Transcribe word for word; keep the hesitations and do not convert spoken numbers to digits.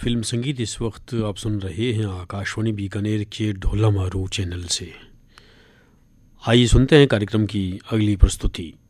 Film संगीत इस वक्त आप सुन रहे हैं आकाशवाणी बीकानेर के ढोला मारू चैनल से। आइए सुनते हैं कार्यक्रम की अगली प्रस्तुति।